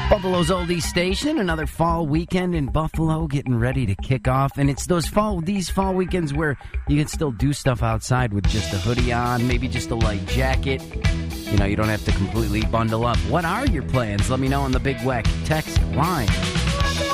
Buffalo's Oldie Station, another fall weekend in Buffalo getting ready to kick off. And it's these fall weekends where you can still do stuff outside with just a hoodie on, maybe just a light jacket. You know, you don't have to completely bundle up. What are your plans? Let me know on the Big Weck text line.